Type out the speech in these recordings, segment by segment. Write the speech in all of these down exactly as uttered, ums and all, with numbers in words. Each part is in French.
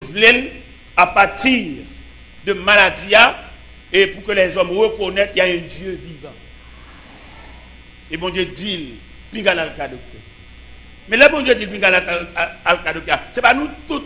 renouveler à partir de maladies et pour que les hommes reconnaissent qu'il y a un Dieu vivant. Et bon Dieu dit, pingal al docteur. Mais le bon Dieu dit, pingal al docteur, c'est pas nous tous.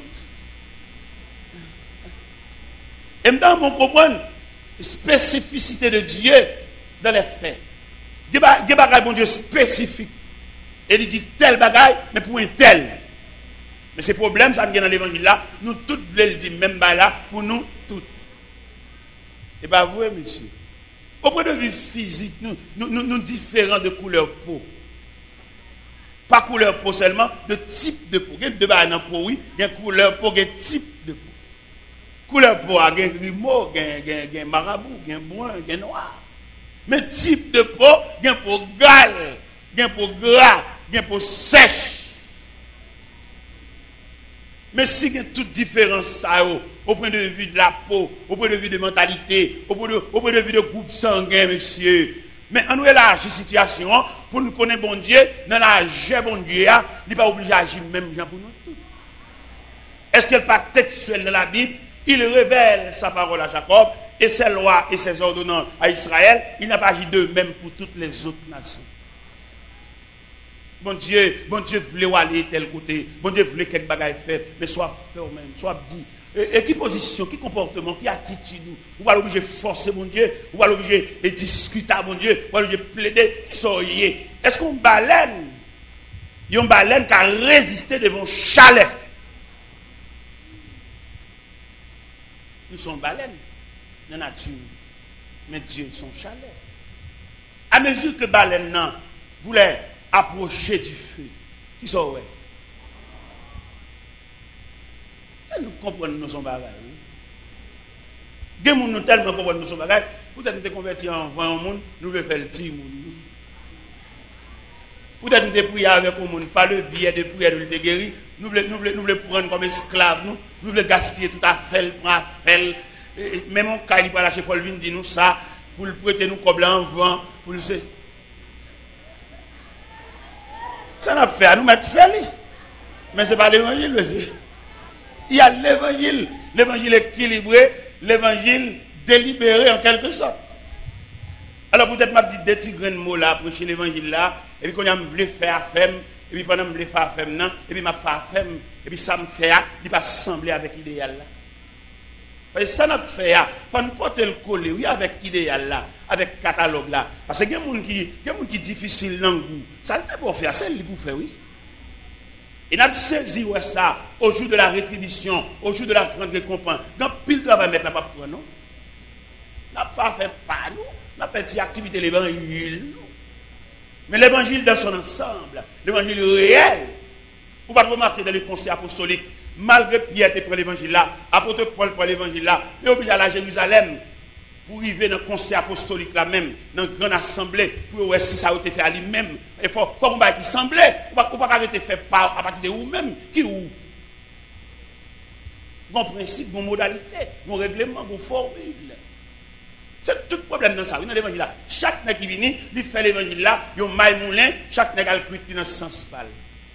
Et maintenant, on comprend la spécificité de Dieu dans les faits. Des bagages, bon Dieu, spécifiques. Et il dit tel bagaille, mais pour un tel. Mais ces problèmes, ça nous dans l'évangile là, nous tous voulons le dire, même là, pour nous tous. Et bien, vous, monsieur, au point de vue physique, nous, nous, nous, nous différents de couleur peau. Pas couleur peau seulement, de type de peau. Il y a deux bagages dans peau, oui, il y a couleur peau, il y a type de peau. Couleur peau, il y a grimaud, il y a marabout, il y a brun, il y a noir. Mais type de peau, il y a peau gale, il y a peau gras, il y a peau sèche. Mais si il y a toute différence, ça, au point de vue de la peau, au point de vue de mentalité, au point de, au point de vue de groupe sanguin, monsieur. Mais on nous élargit la situation pour nous connaître bon Dieu, dans la jeu bon Dieu, il n'est pas obligé d'agir même pour nous tous. Est-ce qu'il n'est pas textuel dans la Bible? Il révèle sa parole à Jacob et ses lois et ses ordonnances à Israël. Il n'a pas agi de même pour toutes les autres nations. Bon Dieu, bon Dieu voulait aller tel côté, bon Dieu voulait quelque bagaille faire, mais soit fait au même, soit dit. Et, et qui position, qui comportement, qui attitude, ou va l'obliger forcer mon Dieu, ou va l'obliger de discuter à mon Dieu, ou va l'obliger plaider, qui sont liés. Est-ce qu'on baleine, il y a une baleine qui a résisté devant chalet. Nous sommes baleines dans la nature, mais Dieu son chalet. À mesure que baleine non voulait approcher du feu, qui sont ouais. Ça nous comprenons nous sommes bagages. Des gens nous tellement comprennent nous sommes bagages. Peut-être nous sommes convertis en vingt monde, nous voulons faire le petit monde. Peut-être nous sommes priés avec le monde, pas le billet de prière de guérir. Nous voulons, nous, voulons, nous voulons prendre comme esclaves, nous, nous voulons gaspiller tout à fait, prendre à fait. Même mon cas, il va lâcher Paul Vin, dit nous ça, pour le prêter nous comme en vent, pour le faire. Ça n'a fait à nous mettre fait. Mais ce n'est pas l'évangile, monsieur. Il y a l'évangile, l'évangile équilibré, l'évangile délibéré en quelque sorte. Alors peut-être m'a dit des petits grains de mots là, prêcher l'évangile là, et puis quand on a voulu faire femme, et puis pendant que je voulais faire femme, non, et puis m'a fait femme, et puis ça me fait, il va sembler avec l'idéal là. Parce que ça n'a fait, il faut nous porter le collet, oui, avec l'idéal là, avec le catalogue là. Parce que il y a des gens qui, qui difficile dans le goût. Ça ne peut pas faire, c'est lui pour faire, oui. Et nous avons saisi ça au jour de la rétribution, au jour de la grande récompense. Dans pile de travail, mettre la pas pour nous. Nous n'avons pas fait pas nous, nous avons fait des activités de l'évangile. Mais l'évangile dans son ensemble, l'évangile réel, vous pouvez remarquer dans les conseils apostoliques, malgré Pierre qui prend l'évangile là, apôtre Paul prend l'évangile là, il est obligé d'aller à Jérusalem pour arriver dans le conseil apostolique là même, dans une grande assemblée, pour voir si ça a été fait à lui-même. Il faut qu'on va qui semblait, ou pas qu'on va arrêter fait par à partir de vous-même, qui ou. Bon principe, bon modalité, bon règlement, bon formule. C'est tout le problème dans ça. Dans l'évangile là, chaque nègre qui vient, il fait l'évangile là, il y a un maille moulin, chaque nègre a le cuit dans ce sens pâle.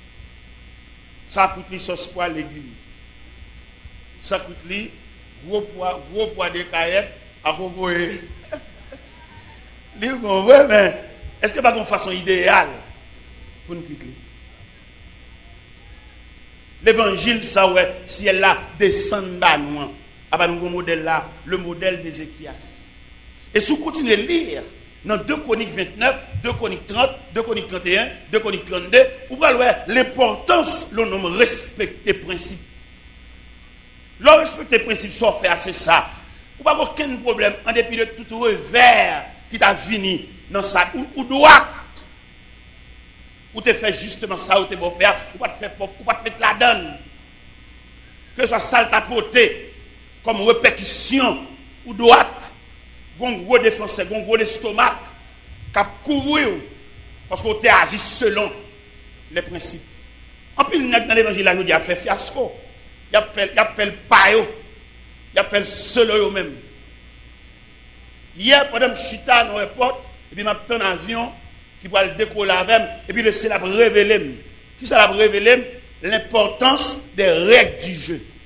Ça coûte les sauce pois légumes. Ça coûte les gros pois, gros pois de caillettes à proposer. Les bon, ouais, mais est-ce que pas une façon idéale pour nous quitter? L'évangile, ça ouais, si elle là descend bas nous, à bas nous modèle là, le modèle d'Ézéchias. Et si vous continuez à lire dans deux Chroniques vingt-neuf, deux Chroniques trente, deux Chroniques trente et un, deux Chroniques trente-deux, vous voyez l'importance, l'on nomme respecter principe. L'on respecter principe, soit fait c'est ça. Vous n'avez aucun problème en dépit de tout revers qui t'a fini dans ça, ou, ou droit. Ou te fait justement ça, ou te beau faire, ou pas te faire ou pas te mettre la donne. Que ce soit sale tapoté, comme répétition, ou droite. Un gros défenseur, un gros estomac, qui a couru, parce qu'on t'a agi selon les principes. En plus, dans l'évangile, il a fait fiasco, il a fait, il a fait le payo, il a fait le seul même. Hier, pendant que je suis dans l'aéroport, et puis je un avion qui va le décoller avec, et puis le ciel a révélé. Qui ça a révélé? L'importance des règles du jeu.